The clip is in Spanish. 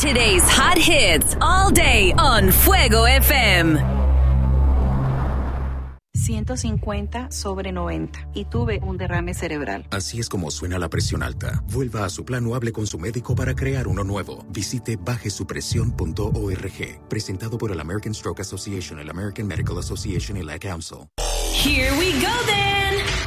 Today's hot hits all day on Fuego FM. 150/90 y tuve un derrame cerebral. Así es como suena la presión alta. Vuelva a su plan o hable con su médico para crear uno nuevo. Visite bajesupresión.org. Presentado por el American Stroke Association, el American Medical Association y la Council. Here we go then.